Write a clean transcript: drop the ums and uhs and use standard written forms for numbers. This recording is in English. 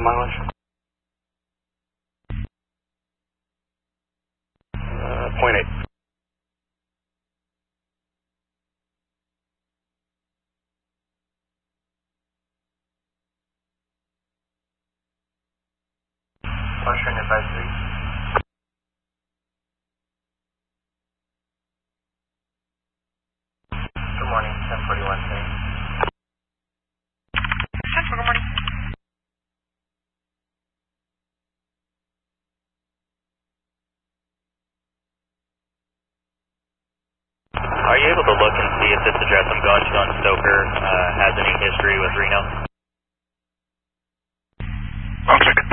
mileage? .8. Ocean advisory. Good morning, 1041 today. Central, good morning. Are you able to look and see if this address I'm going to on Stoker has any history with Reno? I'll check it.